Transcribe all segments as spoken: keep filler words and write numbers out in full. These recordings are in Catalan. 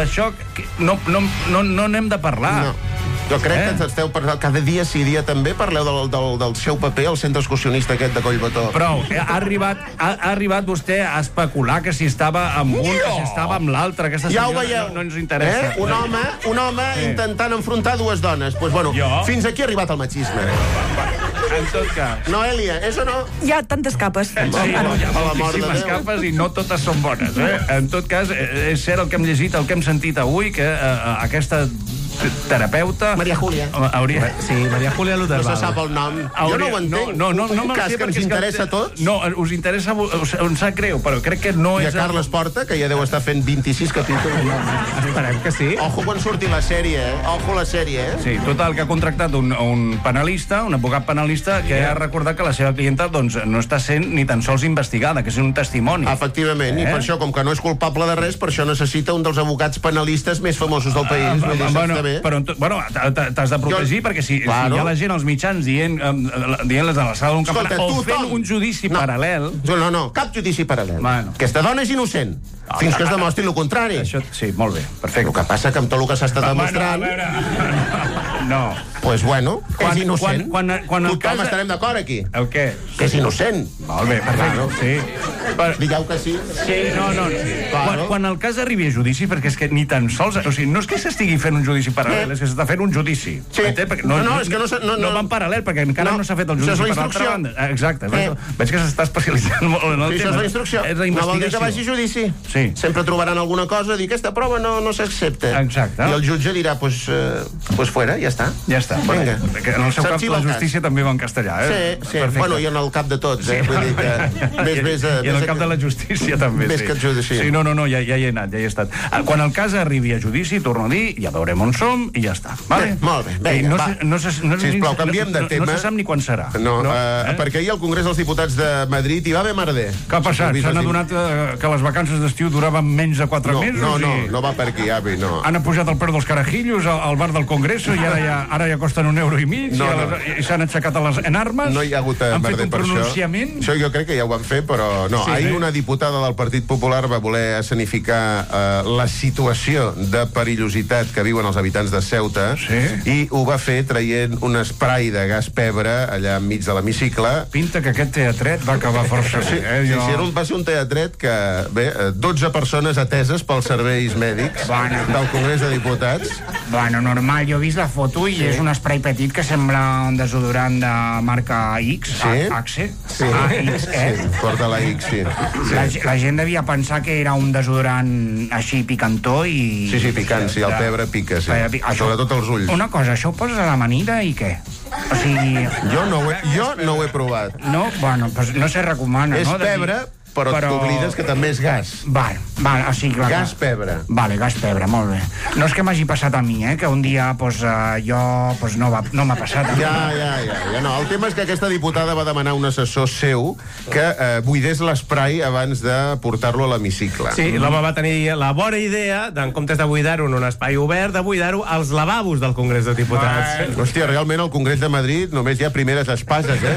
d'això no, no, no, no n'hem de parlar. No. Jo crec eh? que esteu parlant, cada dia, sí dia també, parleu del, del, del seu paper al centre excursionista aquest de Collbató. Prou, ha arribat, ha, ha arribat vostè a especular que si estava amb un, que si estava amb l'altre, aquesta ja senyora no, no ens interessa. Eh? Un home, un home eh. intentant enfrontar dues dones. Pues, bueno, jo? Fins aquí ha arribat el machisme. En tot cas. Noelia, és o no? Hi ha tantes capes. Sí, no, hi ha moltíssimes capes i no totes són bones. Eh? En tot cas, és cert el que hem llegit, el que hem sentit avui, que eh, aquesta terapeuta... Maria Júlia. Hauria... Sí, Maria Júlia Lutherbal. No se sap el nom. Hauria... Jo no ho entenc. No, no, no, un no cas sé que ens interessa a tots? No, us interessa... Us, us sap greu, però crec que no és... I a Carles Porta, que ja deu estar fent vint-i-sis capítols. Esperem que sí. Ojo quan surti la sèrie, eh? Ojo la sèrie, eh? Sí, total, que ha contractat un, un penalista, un advocat penalista, que ha recordat que la seva clienta doncs, no està sent ni tan sols investigada, que és un testimoni. Efectivament, eh? I per això, com que no és culpable de res, per això necessita un dels advocats penalistes més famosos del país. Ah, dir, bueno, però, bueno, t'has de protegir, jo... perquè si, claro. si hi ha la gent als mitjans dient, um, dient-les a la sala d'un campanar, o fent un judici no. paral·lel... No, no, cap judici paral·lel. Bueno. Aquesta dona és innocent. Oh, fins que es demostri el contrari. Això, sí, molt bé, perfecte. El que passa que amb tot el que s'ha estat demostrant... Bueno, a veure... No. Pues bueno, quan, és innocent. Quan, quan, quan Tothom cas... estarem d'acord aquí. El què? Que és innocent. Molt bé, perfecte. Claro. Sí. Per... Digueu que sí. Sí, no, no. Sí. Claro. Quan, quan el cas arribi a judici, perquè és que ni tan sols... O sigui, no és que s'estigui fent un judici paral·lel, és que s'està fent un judici. Sí. No, no, no, és que no... No, no van paral·lel, perquè encara no, no s'ha fet el judici per l'altra banda. Exacte. Eh. Veig que s'està especialitzant molt en el sí, tema. Això és la instrucció. És la investigació. No vol dir que vagi a judici. Sí. Sempre trobaran alguna cosa, dir que aquesta prova no, no s'accepta. Exacte. I el jutge dirà, pues, uh, pues fuera, ja està. Ja està. Vinga. En el seu cap la justícia també va en castellà, eh? Sí, sí. Bueno, i en el cap de tots, eh? Vull dir que... Més, més, I en el cap de la justícia també, més sí. que el judici. Sí, no, no, no, ja, ja hi he anat, ja hi he estat. Quan el cas arribi a judici, torno a dir, ja veurem on som i ja està. Vale? Bé, molt bé, vinga, no va. Se, no se, no, Sisplau, canviem de no, tema. No se sap ni quan serà. No, no? Uh, eh? Perquè ahir al Congrés dels Diputats de Madrid hi va haver merder. Què ha passat? S'han adonat que les vacances d'estiu duraven menys de quatre no, mesos? No, no, i... no va per aquí, avi, no. Han apujat el preu dels carajillos al, al bar del Congreso i ara ja, ara ja costen un euro i mig no, i, no. i s'han aixecat a les, en armes. No hi ha hagut merder per això. Això jo crec que ja ho van fer, però no. Sí, ahir sí. Una diputada del Partit Popular va voler escenificar uh, la situació de perillositat que viuen els habitants de Ceuta sí. I ho va fer traient un spray de gas pebre allà enmig de l'hemicicle. Pinta que aquest teatret va acabar força bé. Sí, eh, sí, jo... sí, era un, va ser un teatret que, bé, dotze persones ateses pels serveis mèdics bueno. Del Congrés de Diputats. Bueno, normal, jo he vist la foto i sí. És un spray petit que sembla un desodorant de marca X, sí? Axe. Sí, ah, X, eh? Sí, porta la X, sí. sí. La, la gent devia pensar que era un desodorant així picantó i... Sí, sí, picant, sí, el pebre pica, sí. Pebre, pica. Això, sobretot els ulls. Una cosa, això ho poses a l'amanida i què? O sigui... Jo no ho he, jo no ho he provat. No? Bueno, pues no se recomana, és no? És pebre, però, però... t'oblides que també és gas. Vale, vale, o sigui... Clar, gas pebre. Vale, gas pebre, molt bé. No és que m'hagi passat a mi, eh, que un dia, pues, uh, jo, pues, no, va, no m'ha passat a mi. Ja, ja, ja, ja, no. El tema és que aquesta diputada va demanar a un assessor seu que eh, buidés l'esprai abans de portar-lo a l'hemicicle. Sí, l'home va tenir la bona idea, en comptes de buidar-ho en un espai obert, de buidar-ho als lavabos del Congrés de Diputats. Ah, hòstia, realment al Congrés de Madrid només hi ha primeres espases, eh?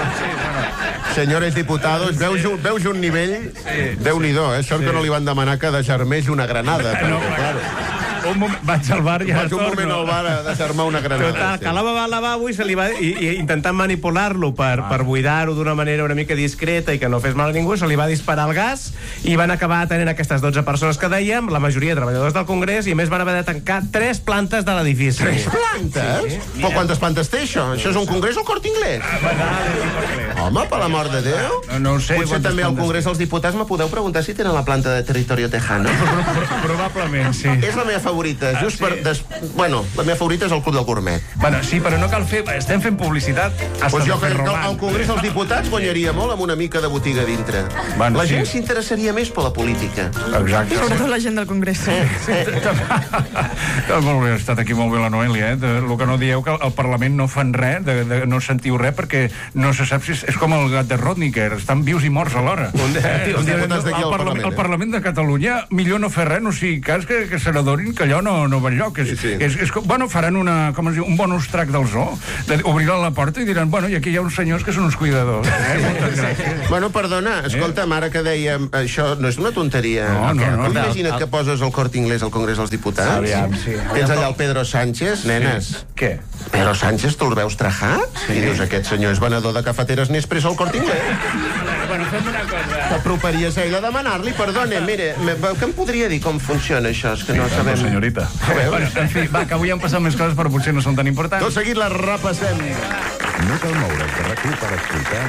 Senyores diputados, veus, veus un nivell? Sí, Déu-n'hi-do, eh? Sort sí. Que no li van demanar que desarmés una granada. Perquè, no, claro. Un moment, vaig al bar i ara torno. Vaig un moment al bar a desarmar una granada. Total, sí. Que l'home va al lavabo i, se li va, i, i intentant manipular-lo per, ah. per buidar-ho d'una manera una mica discreta i que no fes mal a ningú, se li va disparar el gas i van acabar atenent aquestes dotze persones que dèiem, la majoria treballadors del Congrés, i més van haver de tancar tres plantes de l'edifici. Tres plantes? Sí. Però quantes plantes té això? Això és un congrés o Corte Inglés? Ah, home, per la mort de Déu. No, no ho sé. Potser també al Congrés dels Diputats me podeu preguntar si tenen la planta de Territorio Tejano. Probablement, sí. És la meva favorita, just per... Des... Bueno, la meva favorita és el Club del Gourmet. Bueno, sí, però no cal fer... Estem fent publicitat hasta pues jo de fer romans. Al Congrés dels Diputats guanyaria molt amb una mica de botiga dintre. Bueno, la gent sí. S'interessaria més per la política. Exacte. Sobretot la gent del Congrés. Eh, eh. Molt bé, ha estat aquí molt bé la Noelia, eh? De, el que no dieu que al Parlament no fan res, de, de, no sentiu res, perquè no se sap si és, és com el gat de Rodniker, estan vius i morts alhora. Un dia, eh, un dia, el, al Parlament, Parlament, el Parlament de Catalunya millor no fer res, no sigui cas que, que se n'adonin que que allò no, no va enlloc. És, Sí, sí. és, és, com- bueno, faran una, com es diu, un bonus track del zoo, de, obriran la porta i diran, bueno, i aquí hi ha uns senyors que són uns cuidadors. Eh? Moltes gràcies. Bueno, perdona, escolta'm, ara que dèiem, això no és una tonteria. No, no, no. Tu imagina't que poses el Corte Inglés al Congrés dels Diputats? Aviam, sí. Tens allà el Pedro Sánchez, nenes. Què? Pedro Sánchez, tu el veus trajar? Sí. I dius, aquest senyor és venedor de cafeteres Nespresso al Corte Inglés. Bueno, fem una cosa. T'aproparies a ell a demanar-li, perdona, mire, me- que em podria dir com funciona això? És que no sabem... Senyorita. Bueno, en fi, va, que avui han passat més coses, però potser no són tan importants. Tot seguit les repassem. No cal moure's de RAC u per escoltar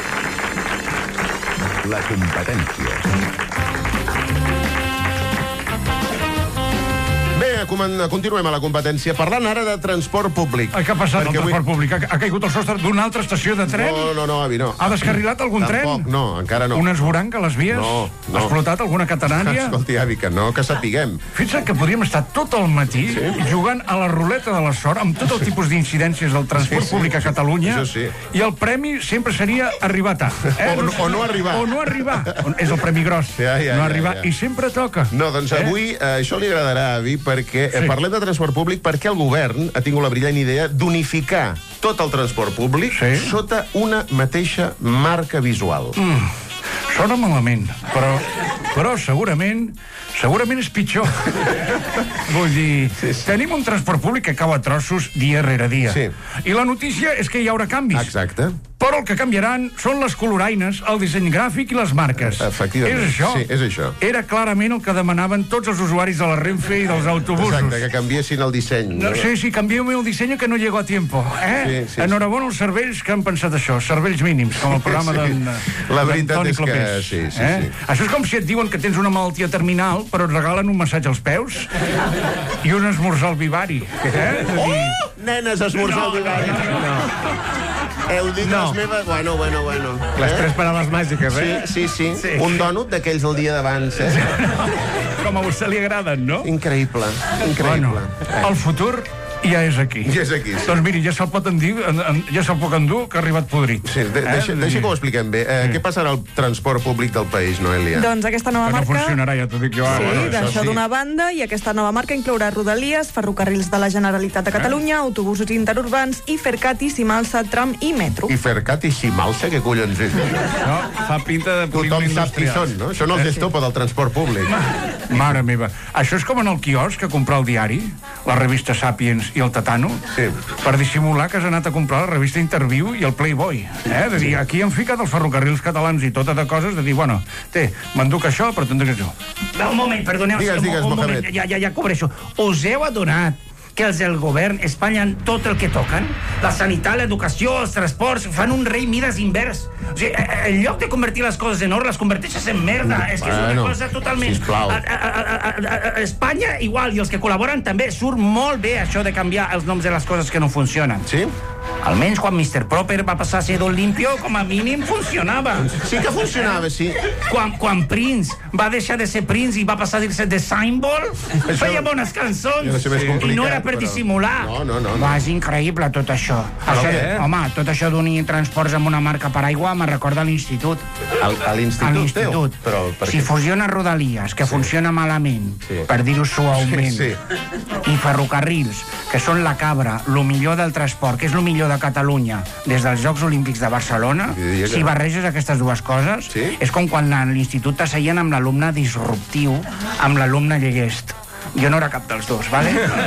La competència. Bé, comen- continuem a la competència, parlant ara de transport públic. Ai, què ha passat al Perquè avui- transport públic? Ha, ha caigut el sostre d'una altra estació de tren? No, no, no, avi, no. Ha descarrilat algun Tampoc, tren? no, encara no. Un esvoranc a les vies? No, no. Ha explotat alguna catenària? Escolti, avi, que no, que sapiguem. Fixa't que podríem estar tot el matí sí? jugant a la ruleta de la sort amb tot el tipus d'incidències del transport Sí, sí. públic a Catalunya Això sí. i el premi sempre seria arribar tard. Eh? O no- o no arribar. O no arribar. És el premi gros. Ja, ja, no ja, arribar. ja. I sempre toca. No, doncs avui eh, això li agradarà, avi, perquè eh, Sí. parlem de transport públic perquè el govern ha tingut la brillant idea d'unificar tot el transport públic Sí. sota una mateixa marca visual. Mm. Sona malament, però, però segurament segurament és pitjor. Vull dir, tenim un transport públic que cau a trossos dia rere dia. Sí. I la notícia és que hi haurà canvis. Exacte. Però el que canviaran són les coloraines, el disseny gràfic i les marques. Efectivament. És això. Sí, és això. Era clarament el que demanaven tots els usuaris de la Renfe i dels autobusos. Exacte, que canviessin el disseny. No, sí, sí, canvieu-me el disseny que no llego a tiempo. Eh? Sí, sí, Enhorabona als cervells que han pensat això, cervells mínims, com el programa Sí. d'en La d'en veritat Toni és que Clopés. sí, sí, eh? sí. Això és com si et diuen que tens una malaltia terminal, però et regalen un massatge als peus i un esmorzar al vivari. Eh? És a dir, Oh! Nenes, esmorzar al vivari. Heu dit No. les meves... Bueno, bueno, bueno. Les Eh? tres paraules màgiques, Sí, eh? sí, sí, Sí. Un dònut d'aquells el dia d'abans, eh? com a vostè li agraden, no? Increïble, increïble. Bueno, el futur ja és aquí. Ja és aquí, sí. Doncs miri, ja se'l pot endur, en, en, ja se'l puc endur, que ha arribat podrit. Sí, de, deixa, deixa que ho expliquem bé. Eh, Què passarà al transport públic del país, Noelia? Doncs aquesta nova Que no marca... funcionarà, ja t'ho dic jo. Sí, ara. bueno, això d'això sí. d'una banda, i aquesta nova marca inclourà Rodalies, ferrocarrils de la Generalitat de Catalunya, autobusos interurbans i Fercat i Simalsa, tram i metro. I Fercat i Simalsa, què collons és? No, fa pinta de polígon Tothom sap qui industrial. són, no? Això no els estopa del transport públic. Mare meva. Això és com en el quiosc, a comprar el diari, la revista Sàpiens i el Tatano, Sí. per dissimular que has anat a comprar la revista Interviu i el Playboy. Eh? De dir, aquí han ficat els ferrocarrils catalans i tota de coses, de dir, bueno, té, m'enduc això, però t'enduc això. Va, un moment, perdoneu. Digues, un, digues, un moment, Mohamed. ja, ja, ja cobreixo. Us heu adonat que els del govern espatllen tot el que toquen? La sanitat, l'educació, els transports, fan un rei Mides invers. O sigui, eh, en lloc de convertir les coses en or, les converteixes en merda. És que és Bueno, una cosa totalment... sisplau. A, a, a, a, a, a Espanya, igual, i els que col·laboren també, surt molt bé això de canviar els noms de les coses que no funcionen. Sí? Almenys quan mister Proper va passar a ser Don Limpio, com a mínim funcionava. Sí que funcionava, sí. Quan, quan Prince va deixar de ser Prince i va passar a dir-se The Symbol, Això- feia bones cançons Ja no sé més i complicat, no era per però- dissimular. No, no, no. no. Va, és increïble tot això. això què? home, tot això d'unir transports amb una marca paraigua me recorda a l'institut. Al- A A l'institut teu? l'institut. Però per Si què? fusiona Rodalies, que funciona malament, Sí. per dir-ho suaument, Sí, i ferrocarrils, que són la cabra, lo millor del transport, que és lo millor de Catalunya, des dels Jocs Olímpics de Barcelona, I diria que- si barreges aquestes dues coses, Sí? és com quan a l'institut t'asseien amb l'alumne disruptiu, amb l'alumne lleguest. Jo no era cap dels dos, vale?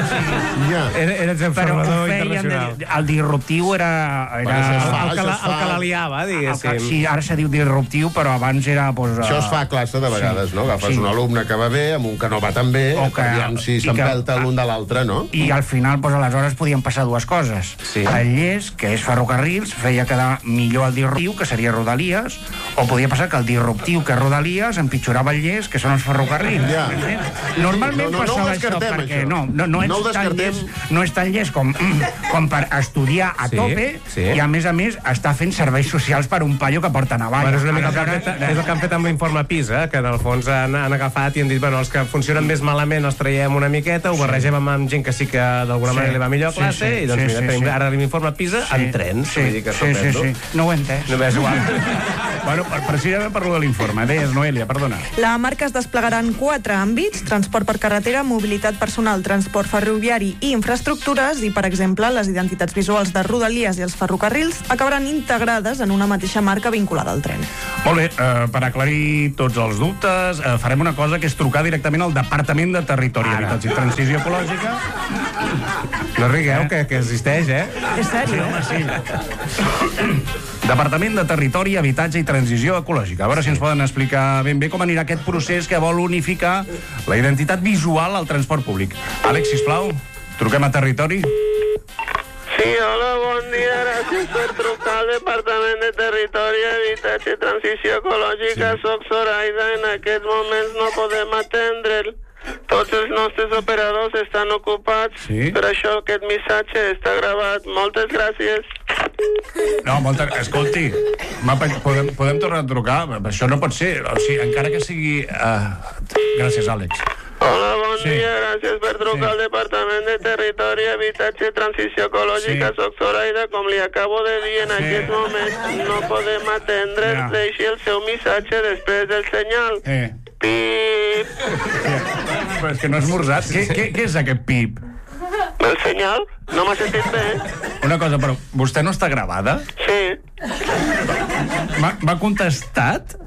Ja. Eres Però ho observador feien internacional. de, el disruptiu era... era Bueno, això es fa, El que, això la, es fa. el que la liava, el que, diguéssim. sí, ara se diu disruptiu, però abans era... Pues, Això es fa a classe de vegades, no? Agafes Sí. un alumne que va bé amb un que no va tan bé, O que- aviam si i que- s'empelta l'un de l'altre, no? I al final, doncs, aleshores podien passar dues coses. Sí. El llest, que és ferrocarrils, feia quedar millor el disruptiu, que seria Rodalies, o podia passar que el disruptiu, que és Rodalies, empitjorava el llest, que són els ferrocarrils. Ja. Normalment No, no, no ho passava això, descartem, perquè això. no, no, no, No ho és tan descartem. llest, no és tan llest com, com per estudiar a Sí, tope, sí. i a més a més està fent serveis socials per un paio que porta navalla. Bueno, és una mica el que han Aleshores, fet, és el que han fet amb l'informe PISA, que en el fons han, han agafat i han dit, bueno, els que funcionen més malament els traiem una miqueta, ho barregem amb, amb gent que sí que d'alguna Sí. manera li va millor a Sí, classe, sí, i doncs sí, mira, sí, tenim sí. ara l'informe PISA Sí, amb trens. sí, vull dir que sí, sí, estupendo. sí. No ho he entès. No, és igual. Bueno, precisament per lo de l'informe. Deies, Noelia, perdona. La marca es desplegarà en quatre àmbits: transport per carretera, mobilitat personal, transport ferroviari i infraestructures, i, per exemple, les identitats visuals de Rodalies i els ferrocarrils acabaran integrades en una mateixa marca vinculada al tren. Molt bé, eh, per aclarir tots els dubtes, eh, farem una cosa que és trucar directament al Departament de Territori, Habitatge i Transició Ecològica. No rigueu, que, que existeix, eh? És sèrio, Home, sí. Departament de Territori, Habitatge i Transició Ecològica. A veure si ens poden explicar ben bé com anirà aquest procés que vol unificar la identitat visual al transport públic. Àlex, sisplau, truquem a Territori. Sí, hola, bon dia, gràcies per trucar al Departament de Territori, Habitatge i Transició Ecològica. Sí. Soc Zoraida, en aquests moments no podem atendre'l. Tots els nostres operadors estan ocupats, sí. Per això aquest missatge està gravat. Moltes gràcies. No, molta... Escolti, podem, podem tornar a trucar? Això no pot ser, o sigui, encara que sigui... Uh... Gràcies, Àlex. Hola, bon Sí. dia, gràcies per trucar Sí. al Departament de Territori, Habitatge i Transició Ecològica. Sí. Soc Zoraida, com li acabo de dir, en Sí. aquest moment no podem atendre. Ja. Deixi el seu missatge després del senyal. Eh. Pip. Però és que no has esmorzat. Què, què, què és aquest pip? El senyal? No m'ha sentit bé? Una cosa, però vostè no està gravada? Sí. M'ha contestat?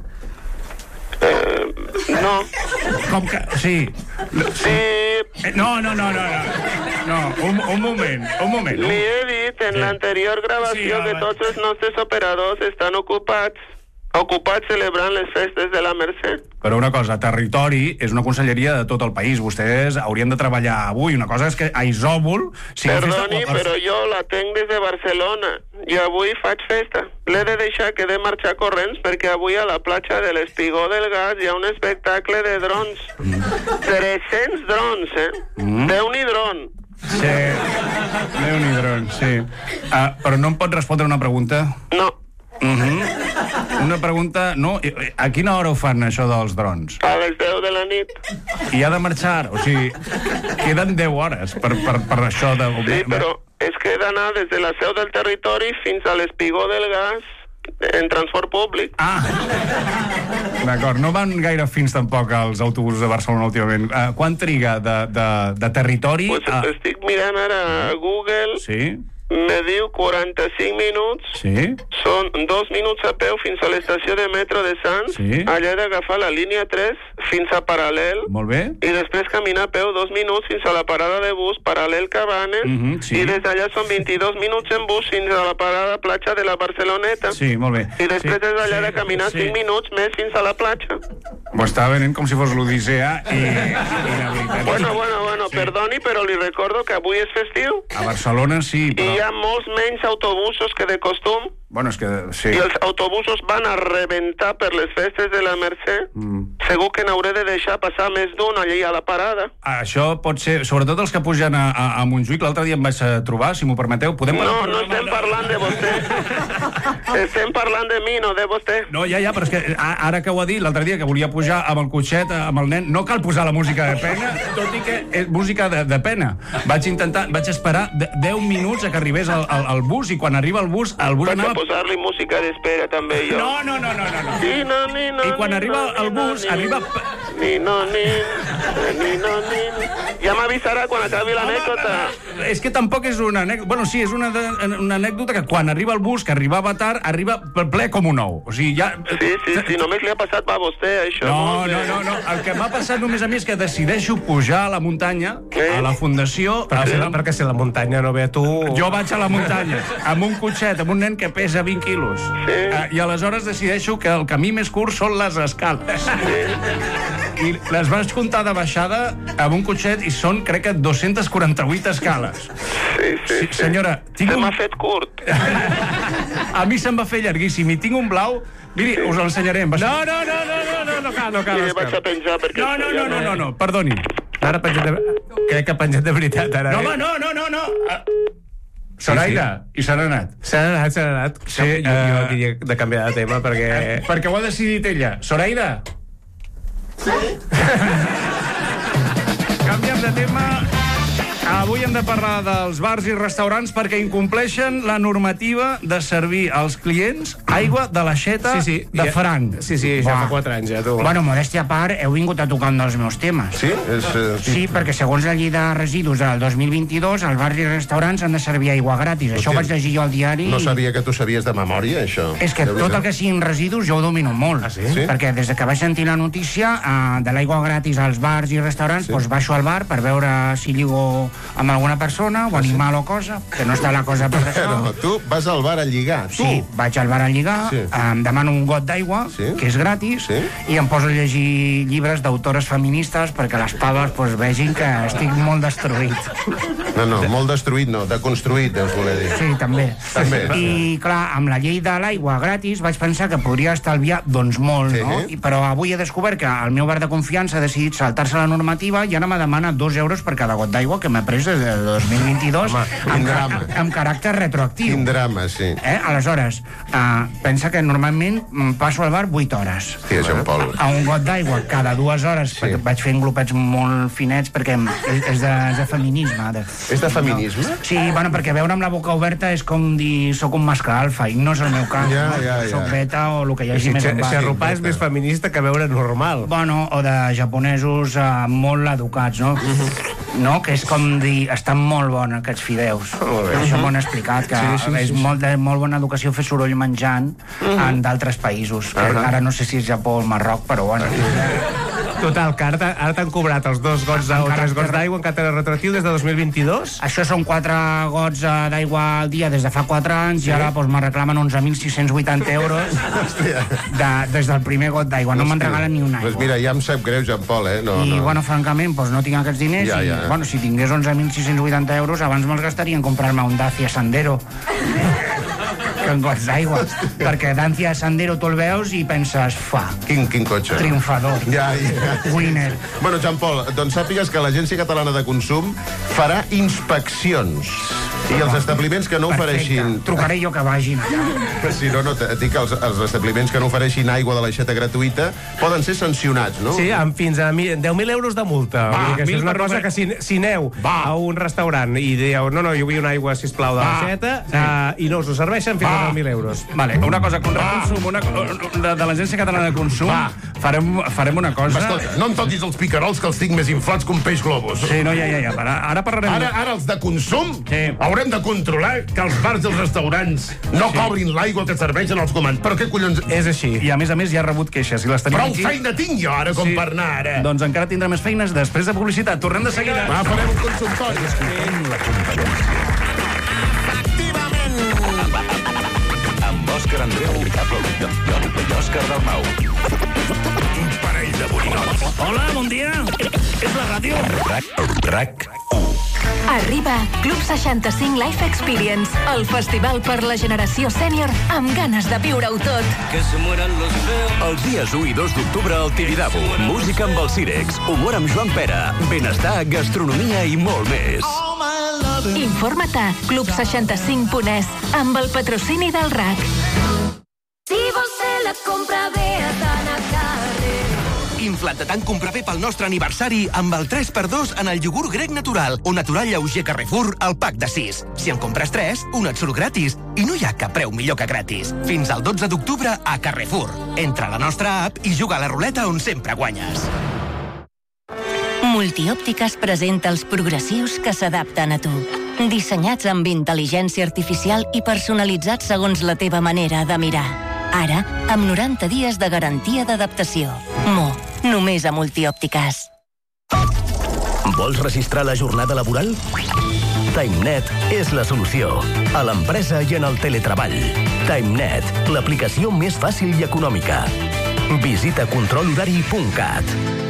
Eh, no. Com que... Sí. Sí. Eh, No, no, no, no, no. No, un, un moment, un moment. Li he dit en Sí. l'anterior gravació Sí, que home. tots els nostres operadors estan ocupats. Ocupats celebrant les festes de la Mercè. Però una cosa, Territori és una conselleria de tot el país. Vostès haurien de treballar avui. Una cosa és que a Isòvol... sigui Perdoni, festa... però jo la tenc des de Barcelona i avui faig festa. L'he de deixar que he de marxar corrents perquè avui a la platja de l'Espigó del Gas hi ha un espectacle de drons. tres-cents drons, eh? Mm. Déu-n'hi dron. Sí, Déu-n'hi dron, sí. Uh, però no em pot respondre una pregunta? No, Uh -huh. Una pregunta... No, a quina hora ho fan, això dels drons? a les deu de la nit. I ha de marxar, o sigui, queden deu hores per, per, per això de... Sí, però és que he d'anar des de la seu del Territori fins a l'Espigó del Gas en transport públic. Ah, d'acord, no van gaire fins tampoc als autobusos de Barcelona últimament. Uh, quan triga de, de, de Territori... Pues a... estic mirant ara a Google, Sí, me diu quaranta-cinc minuts, sí, són dos minuts a peu fins a l'estació de metro de Sants, Sí. allà he d'agafar la línia tres fins a Paral·lel, molt bé. i després caminar a peu dos minuts fins a la parada de bus Paral·lel Cabanes, Mhm, sí. i des d'allà són vint-i-dos minuts en bus fins a la parada platja de la Barceloneta. Sí, molt bé. I després sí, des d'allà sí, de caminar sí. cinc minuts més fins a la platja. M'ho estava venent com si fos l'Odissea i, i la veritat... Bueno, bueno, bueno, Sí. perdoni, però li recordo que avui és festiu A Barcelona sí, i però... hi ha molts menys autobusos que de costum. Bueno, és que... Sí. I els autobusos van a rebentar per les festes de la Mercè. Mm. Segur que n'hauré de deixar passar més d'un allà a la parada. Això pot ser... Sobretot els que pugen a, a, a Montjuïc. L'altre dia em vaig a trobar, si m'ho permeteu. Podem No, parlar- no estem parlant de vostè. Estem parlant de mi, no de vostè. No, ja, ja, però és que a- ara que ho ha dit, l'altre dia que volia pujar amb el cotxet, amb el nen, no cal posar la música de pena, tot i que és música de, de pena. Vaig intentar, vaig esperar de- deu minuts a que arribés el, el, el bus, i quan arriba el bus, el bus Vaig a anava... posar-li música d'espera també jo. No, no, no, no, no. no. Ni, no, ni, no, I quan ni, arriba no, el ni, bus, no, ni. arriba... Ni, no, ni, ni, no, ni. Ja m'avisarà quan acabi l'anècdota. És que tampoc és una anècdota... Bueno, sí, és una, de, una anècdota que quan arriba el bus, que arribava tard, arriba ple com un ou. O sigui, ja... Sí, sí, sí, només li ha passat a vostè, això. No, molt no, bé. no, no. El que m'ha passat només a mi és que decideixo pujar a la muntanya, Què? a la fundació... Perquè, si, amb- perquè si la muntanya no ve a tu... Jo vaig a la muntanya amb un cotxet, amb un nen que pesa vint quilos. Sí. Eh, I aleshores decideixo que el camí més curt són les escales. I les vaig comptar de baixada amb un cotxet i són, crec que, dos-centes quaranta-vuit escales. Sí, sí, Sí, sí. senyora, tinc Se un... m'ha fet curt. A mi se'm va fer llarguíssim i tinc un blau... Miri, us l'ensenyaré. Em va... No, no, no, no, no, no, no cal, no cal. I Òscar. vaig a penjar perquè... No, no, no, no, no, no, perdoni. Ara ha penjat de... Crec que ha penjat de veritat, ara. No, eh? home, no, no, no, no. Ah. Zoraida, i se n'ha anat. Se n'ha anat, se n'ha anat. Sí, jo, jo eh, diria de canviar de tema, perquè... Perquè ho ha decidit ella. Zoraida? Sí? Canviem de tema. Avui hem de parlar dels bars i restaurants perquè incompleixen la normativa de servir als clients aigua de l'aixeta Sí, sí. de Ja- franc. Sí, sí, això Va. fa quatre anys, ja, tu. Bueno, modèstia a part, heu vingut a tocar un dels meus temes. Sí? És, eh, Sí, perquè segons la llei de residus del dos mil vint-i-dos, els bars i restaurants han de servir aigua gratis. Això ho vaig llegir jo al diari. No i- sabia que tu sabies de memòria, això. És que De tot el veritat. que siguin residus jo ho domino molt. Ah, sí? Sí? Perquè des que vaig sentir la notícia eh, de l'aigua gratis als bars i restaurants, Sí. doncs baixo al bar per veure si lligo amb alguna persona o animal o cosa, que no està la cosa per això. Però tu vas al bar a lligar, tu. Sí, vaig al bar a lligar, Sí. sí. em demano un got d'aigua, Sí. que és gratis, Sí. i em poso a llegir llibres d'autores feministes perquè les paves pues, vegin que estic molt destruït. No, no, molt destruït no, deconstruït, deus voler dir. Sí, també. També. I, clar, amb la llei de l'aigua gratis vaig pensar que podria estalviar, doncs, molt, Sí. no? I, però avui he descobert que el meu bar de confiança ha decidit saltar-se la normativa i ara me demana dos euros per cada got d'aigua que m'ha pres des del dos mil vint-i-dos quin amb, drama. amb caràcter retroactiu. Quin drama, sí. Eh? Aleshores, uh, pensa que normalment mm, passo al bar vuit hores. Sí, Jean Paul. A un got d'aigua cada dues hores, sí. perquè vaig fent glopets molt finets, perquè és, és, de, és de feminisme. De... És de feminisme? Sí, bueno, perquè veure amb la boca oberta és com dir soc un mascle alfa, i no és el meu cas. Ja, no? ja, ja. Soc beta o el que hi hagi Si més en xarrupar és més feminista que veure normal. Bueno, o de japonesos uh, molt educats, no? No? Que és com dir, estan molt bons aquests fideus. Això m'ho han explicat, que sí, sí, és sí. molt de molt bona educació fer soroll menjant en d'altres països. Que ara no sé si és Japó o el Marroc, però bueno. Total, que ara t'ha- ara t'han cobrat els dos gots o tres gots d'aigua en caràcter retroactiu des de dos mil vint-i-dos? Això són quatre gots eh, d'aigua al dia des de fa quatre anys i ara doncs, me reclamen onze mil sis-cents vuitanta euros de, des del primer got d'aigua. No me'n regalen ni un aigua. Doncs mira, ja em sap greu, Jean Paul, eh? No, I, no. bueno, francament, doncs no tinc aquests diners Ja, i, ja. bueno, si tingués onze mil sis-cents vuitanta euros, abans me'ls gastaria en comprar-me un Dacia Sandero que en gots d'aigua. Perquè Dacia Sandero tu el veus i penses, fa, Quin, quin cotxe. triomfador, Ja, ja. winner. Bueno, Jean Paul, doncs sàpigues que l'Agència Catalana de Consum farà inspeccions i els establiments que no ofereixin... Perfecte. Trucaré jo que vagin allà. Si no, no, et dic que els, els establiments que no ofereixin aigua de l'aixeta gratuïta poden ser sancionats, no? Sí, amb fins a mi- deu mil euros de multa. Va, Vull dir que això mil és una per cosa només- que si, si aneu Va. a un restaurant i dieu, no, no, jo vull una aigua, sisplau, de Va. l'aixeta, Sí. uh, i no us ho serveixen, fins a Va. deu mil euros. Vale, una cosa, contra consum, una, de, de l'Agència Catalana de Consum, farem, farem una cosa... Escolta, no em toquis els picarols, que els tinc més inflats que un peix globus. Sí, no, ja, ja, ja. Ara, ara parlarem... Ara, ara els de consum Sí. haurem de controlar que els bars i els restaurants no cobrin l'aigua que serveixen als comandants. Però què collons... És així. I a més a més ja ha rebut queixes. I les tenim Prou aquí. feina tinc jo ara com Sí. per anar ara. Doncs encara tindrà més feines després de publicitat. Tornem de seguida. Va, farem un consultori. Amb Òscar Andreu i Òscar Dalmau. Un parell de borinots. Hola, bon dia. És la ràdio? RAC, RAC u. Arriba Club seixanta-cinc Life Experience, el festival per la generació sènior amb ganes de viure-ho tot. Els dies u i dos d'octubre al Tibidabo. Música amb el Cirex, humor amb Joan Pera, benestar, gastronomia i molt més. Informa't a club seixanta-cinc punt es amb el patrocini del R A C. Si você la compra bé a Tanacarre. Infla't de tant comprar bé pel nostre aniversari amb el tres per dos en el iogurt grec natural o natural lleuger Carrefour al pack de sis. Si en compres tres, un et surt gratis. I no hi ha cap preu millor que gratis. Fins al dotze d'octubre a Carrefour. Entra a la nostra app i juga a la ruleta on sempre guanyes. Multiòptiques presenta els progressius que s'adapten a tu. Dissenyats amb intel·ligència artificial i personalitzats segons la teva manera de mirar. Ara, amb noranta dies de garantia d'adaptació. Mo, només a Multiòptiques. Vols registrar la jornada laboral? TimeNet és la solució. A l'empresa i en el teletreball. TimeNet, l'aplicació més fàcil i econòmica. Visita control horari punt cat.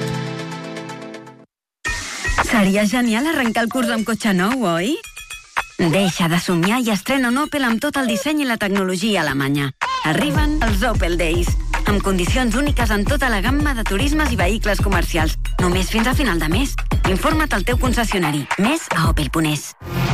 Seria genial arrencar el curs amb cotxe nou, oi? Deixa de somiar i estrena un Opel amb tot el disseny i la tecnologia alemanya. Arriben els Opel Days, amb condicions úniques en tota la gamma de turismes i vehicles comercials. Només fins a final de mes. Informa't al teu concessionari. Més a opel punt es.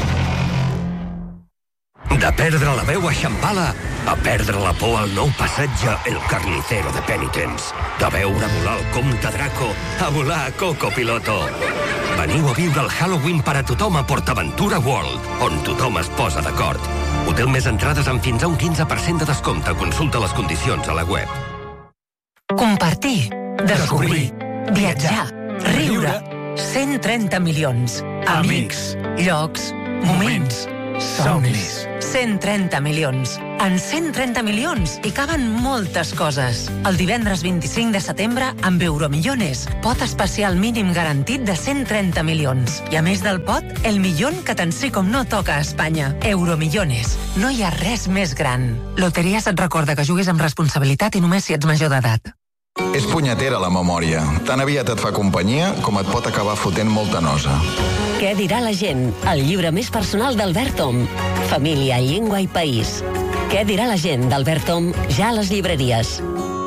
De perdre la veu a Xampala a perdre la por al nou passatge El Carnicero de Penitents. De veure volar el comte Draco a volar a Coco Piloto. Veniu a viure el Halloween per a tothom a PortAventura World, on tothom es posa d'acord. Hotel més entrades amb fins a un quinze per cent de descompte. Consulta les condicions a la web. Compartir, descobrir, viatjar, riure. cent trenta milions. Amics, llocs, moments, somnis. cent trenta milions. En cent trenta milions hi caben moltes coses. El divendres vint-i-cinc de setembre, amb Euromillones, pot especial mínim garantit de cent trenta milions. I a més del pot, el millón que tant sí com no toca a Espanya. Euromillones. No hi ha res més gran. Loteries et recorda que juguis amb responsabilitat i només si ets major d'edat. És punyetera la memòria. Tan aviat et fa companyia com et pot acabar fotent molta nosa. Què dirà la gent? El llibre més personal d'Albert Om. Família, llengua i país. Què dirà la gent d'Albert Om ja a les llibreries?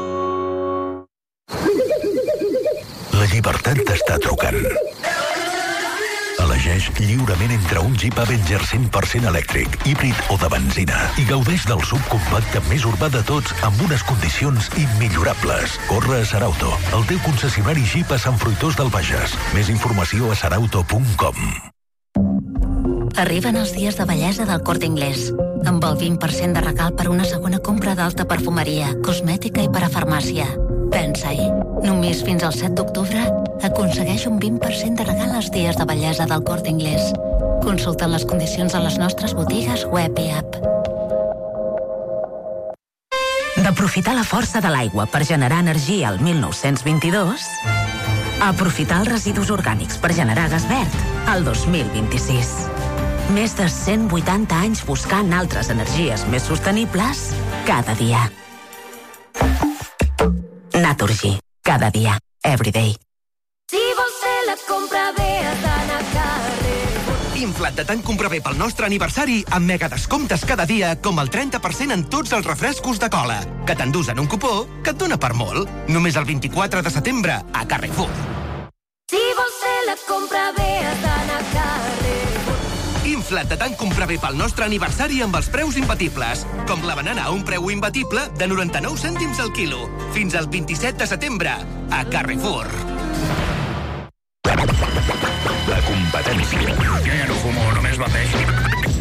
La llibertat t'està trucant. Elegeix lliurement entre un Jeep Avenger cent per cent elèctric, híbrid o de benzina i gaudeix del subcompacte més urbà de tots amb unes condicions immillorables. Corre a Sarauto, el teu concessionari Jeep a Sant Fruitós del Bages. Més informació a sarauto punt com. Arriben els dies de bellesa del Corte Inglés, amb el vint per cent de regal per una segona compra d'alta perfumeria, cosmètica i parafarmàcia. Pensa-hi, només fins al set d'octubre aconsegueix un vint per cent de regal als dies de bellesa del Corte Inglés. Consulta les condicions a les nostres botigues web i app. D'aprofitar la força de l'aigua per generar energia al mil nou-cents vint-i-dos, a aprofitar els residus orgànics per generar gas verd al dos mil vint-i-sis. Més de cent vuitanta anys buscant altres energies més sostenibles cada dia. Naturgy. Cada dia. Every day. Si vols fer la compra bé, has d'anar a Carrefour. Inflat de tant comprar bé pel nostre aniversari amb mega descomptes cada dia, com el trenta per cent en tots els refrescos de cola, que t'endús en un cupó que et dona per molt. Només el vint-i-quatre de setembre a Carrefour. Si vols fer la compra bé, has d'anar a Carrefour. Inflat de tant comprar bé pel nostre aniversari amb els preus imbatibles, com la banana a un preu imbatible de noranta-nou cèntims al quilo. Fins al vint-i-set de setembre a Carrefour. La competència. Jo ja no fumo, només beveixo.